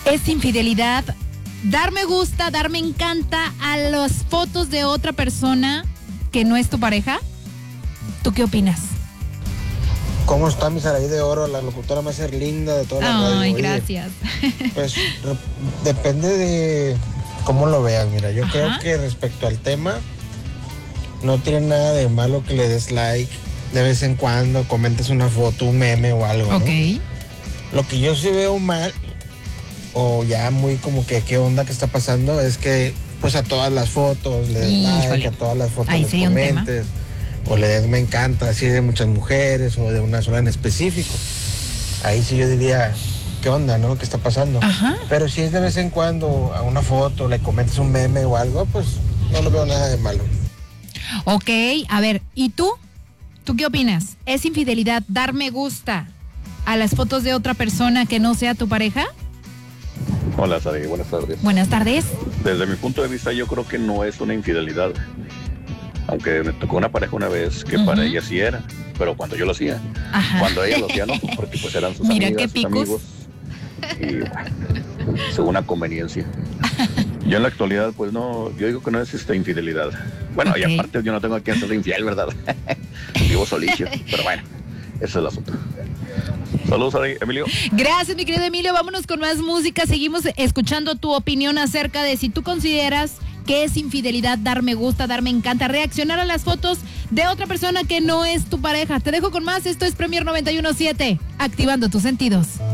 ¿Es infidelidad dar me gusta, dar me encanta a las fotos de otra persona que no es tu pareja? ¿Tú qué opinas? ¿Cómo está mi Saraí de Oro? La locutora más linda de toda la radio. Ay, Oye, gracias. pues depende de cómo lo veas. Mira, yo Ajá. creo que respecto al tema, no tiene nada de malo que le des like de vez en cuando, comentes una foto, un meme o algo, ¿no? Ok. Lo que yo sí veo mal, o ya muy como que qué onda que está pasando, es que pues a todas las fotos le des like, Híjole. a todas las fotos Ahí les sería un tema. comentes, o le des me encanta, así de muchas mujeres, o de una sola en específico. Ahí sí yo diría, ¿qué onda, no? ¿Qué está pasando? Ajá. Pero si es de vez en cuando a una foto le comentes un meme o algo, pues no lo veo nada de malo. Ok, a ver, ¿y tú? ¿Tú qué opinas? ¿Es infidelidad dar me gusta a las fotos de otra persona que no sea tu pareja? Hola, Sari, buenas tardes. Buenas tardes. Desde mi punto de vista, yo creo que no es una infidelidad. Aunque me tocó una pareja una vez que para ella sí era, pero cuando yo lo hacía. Ajá. Cuando ella lo hacía, no, porque pues eran sus Mira amigas, qué sus picos. amigos. Y bueno, según la conveniencia. Yo en la actualidad, pues no, yo digo que no es infidelidad. Bueno, Ok. y aparte yo no tengo a quien ser infiel, ¿verdad? Vivo solillo, pero bueno, ese es el asunto. Saludos, Sari, Emilio. Gracias, mi querido Emilio. Vámonos con más música. Seguimos escuchando tu opinión acerca de si tú consideras que es infidelidad dar me gusta, dar me encanta, reaccionar a las fotos de otra persona que no es tu pareja. Te dejo con más. Esto es Premier 91.7, activando tus sentidos.